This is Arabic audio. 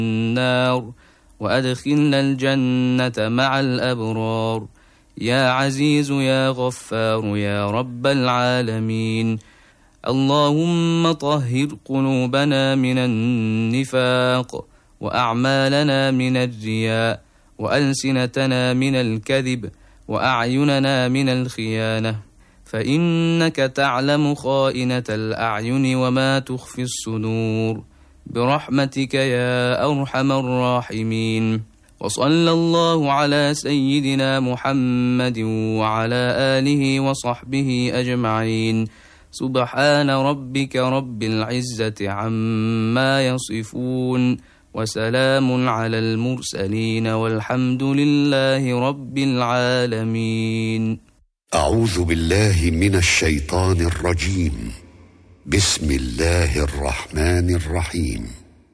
النار وأدخلنا الجنة مع الأبرار. يا عزيز يا غفار يا رب العالمين. اللهم طهر قلوبنا من النفاق، وأعمالنا من الرياء، وألسنتنا من الكذب، وأعيننا من الخيانة، فإنك تعلم خائنة الأعين وما تخفي الصدور، برحمتك يا أرحم الراحمين. وصلى الله على سيدنا محمد وعلى آله وصحبه أجمعين. سبحان ربك رب العزة عما يصفون، وسلام على المرسلين، والحمد لله رب العالمين. أعوذ بالله من الشيطان الرجيم. بسم الله الرحمن الرحيم.